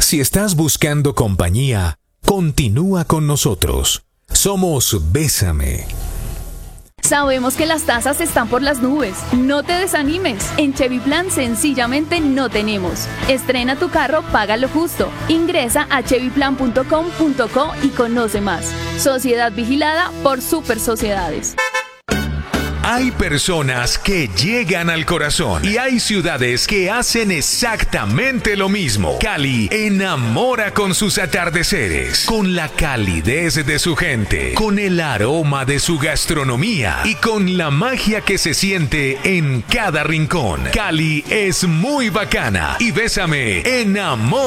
Si estás buscando compañía, continúa con nosotros. Somos Bésame. Sabemos que las tasas están por las nubes. No te desanimes. En Chevy Plan sencillamente no tenemos. Estrena tu carro, paga lo justo. Ingresa a chevyplan.com.co y conoce más. Sociedad vigilada por Super Sociedades. Hay personas que llegan al corazón y hay ciudades que hacen exactamente lo mismo. Cali enamora con sus atardeceres, con la calidez de su gente, con el aroma de su gastronomía y con la magia que se siente en cada rincón. Cali es muy bacana y Bésame enamora.